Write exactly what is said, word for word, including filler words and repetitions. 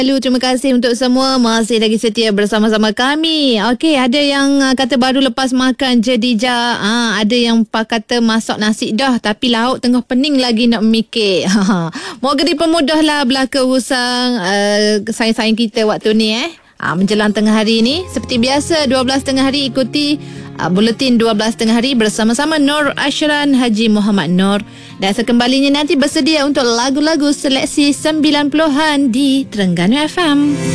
Hello, terima kasih untuk semua masih lagi setia bersama-sama kami. Okey, ada yang uh, kata baru lepas makan je Dija. Ah, ada yang pak kata masak nasi dah tapi lauk tengah pening lagi nak memikir. Moga dipermudahlah belaka urusan uh, sayang-sayang kita waktu ni eh. Ah, menjelang tengah hari ni seperti biasa dua belas tengah hari ikuti uh, buletin dua belas tengah hari bersama-sama Nur Ashran Haji Muhammad Nur. Dan sekembalinya nanti bersedia untuk lagu-lagu seleksi sembilan puluhan di Terengganu F M.